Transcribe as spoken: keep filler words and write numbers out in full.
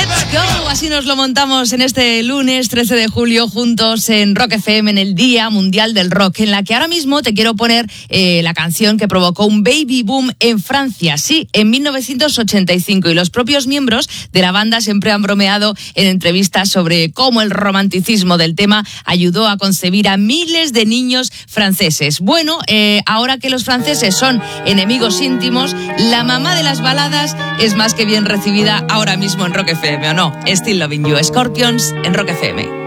Let's go. Así nos lo montamos en este lunes trece de julio juntos en Rock F M, en el Día Mundial del Rock, en la que ahora mismo te quiero poner eh, la canción que provocó un baby boom en Francia, sí, en mil novecientos ochenta y cinco. Y los propios miembros de la banda siempre han bromeado en entrevistas sobre cómo el romanticismo del tema ayudó a concebir a miles de niños franceses. Bueno, eh, ahora que los franceses son enemigos íntimos, la mamá de las baladas es más que bien recibida ahora mismo en Rock F M, ¿o no? Still Loving You, Scorpions en Rock F M.